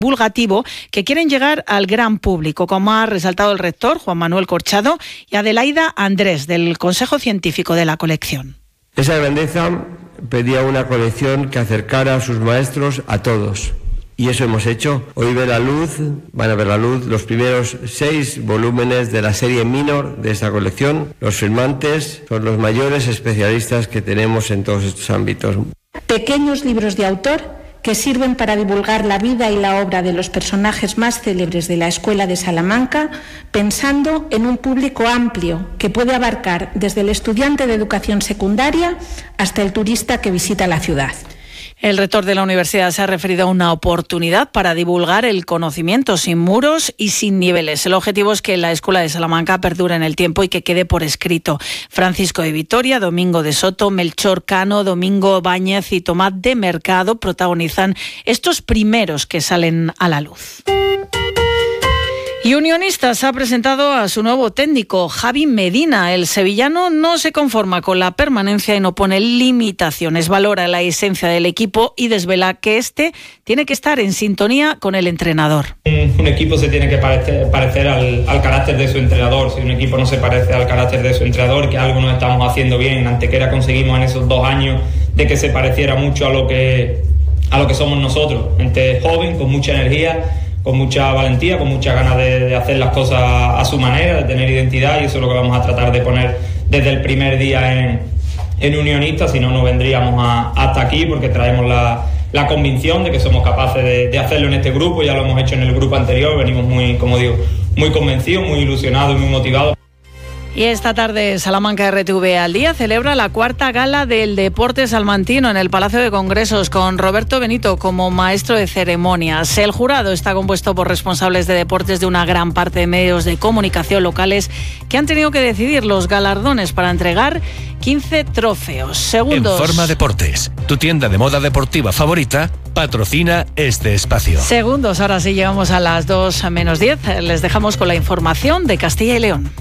divulgativo que quieren llegar al gran público, como ha resaltado el rector Juan Manuel Corchado y Adelaida Andrés, del Consejo Científico de la colección. Esa grandeza pedía una colección que acercara a sus maestros a todos. Y eso hemos hecho. Hoy van a ver la luz los primeros 6 volúmenes de la serie Minor de esta colección. Los firmantes son los mayores especialistas que tenemos en todos estos ámbitos. Pequeños libros de autor que sirven para divulgar la vida y la obra de los personajes más célebres de la Escuela de Salamanca, pensando en un público amplio que puede abarcar desde el estudiante de educación secundaria hasta el turista que visita la ciudad. El rector de la universidad se ha referido a una oportunidad para divulgar el conocimiento sin muros y sin niveles. El objetivo es que la Escuela de Salamanca perdure en el tiempo y que quede por escrito. Francisco de Vitoria, Domingo de Soto, Melchor Cano, Domingo Báñez y Tomás de Mercado protagonizan estos primeros que salen a la luz. Y Unionistas ha presentado a su nuevo técnico, Javi Medina. El sevillano no se conforma con la permanencia y no pone limitaciones. Valora la esencia del equipo y desvela que este tiene que estar en sintonía con el entrenador. Un equipo se tiene que parecer al carácter de su entrenador. Si un equipo no se parece al carácter de su entrenador, que algo no estamos haciendo bien, en Antequera conseguimos en esos 2 años de que se pareciera mucho a lo que somos nosotros. Gente joven, con mucha energía, con mucha valentía, con muchas ganas de hacer las cosas a su manera, de tener identidad, y eso es lo que vamos a tratar de poner desde el primer día en Unionistas. Si no, no vendríamos hasta aquí, porque traemos la convicción de que somos capaces de hacerlo en este grupo. Ya lo hemos hecho en el grupo anterior, venimos muy convencidos, muy ilusionados y muy motivados. Y esta tarde Salamanca RTV al Día celebra la 4ª gala del deporte salmantino en el Palacio de Congresos, con Roberto Benito como maestro de ceremonias. El jurado está compuesto por responsables de deportes de una gran parte de medios de comunicación locales que han tenido que decidir los galardones para entregar 15 trofeos. Segundos. En Forma Deportes, tu tienda de moda deportiva favorita, patrocina este espacio. Segundos, ahora sí llegamos a las 2 menos 10. Les dejamos con la información de Castilla y León.